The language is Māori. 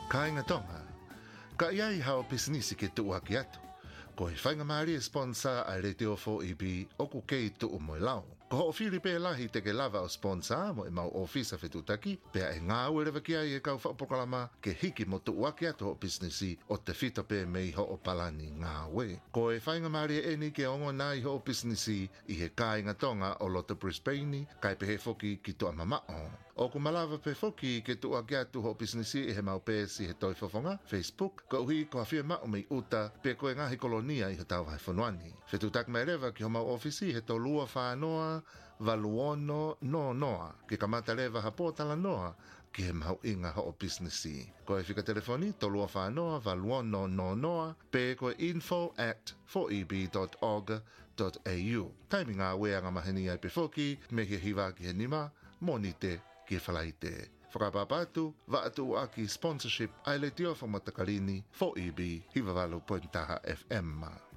Kainga tonga, ka iai hao pisinisi ke tua ki atu. Ko he whainga maari e sponsor a Retio 4EB o ku kei tuu moe lau. Ko ho whiri pe lahi te ke lava o sponsor mo e mau ofisa whetutaki, pea e ngā uerewa ki ai e kau whapokalama ke hiki mo tuu aki atu ho pisinisi o te whita pe mei ho o palani ngā ue. Ko e whainga maari e eni ke ongo nai ho o pisinisi i he kāinga tonga o Loto Brisbane, kai pe he foki ki tua mamao. O ku malawa pe foki ke tua ki atu ho pisinisi i he mau pēsi he toi whafonga, Facebook, ko uhi ko hawhia mao mei uta pe koe ngahi kolonia i he tau hai whanuani. Whetutak mai rewa ki ho mau ofisi he to lua whanoa, valuono no noa, ke kamata rewa ha pōtala noa, ki he mau inga ho o pisinisi. Ko e whika telefoni, to lua whanoa, valuono no noa, pe koe info@4eb.org.au. Taimi ngā weanga maheni ai pe foki, me he hiwa ki he nima, moni te ki whalaite. Whakapapatu, vaatu aki sponsorship ai le tio whamatakarini 4EB Hivawalu Pointaha FM.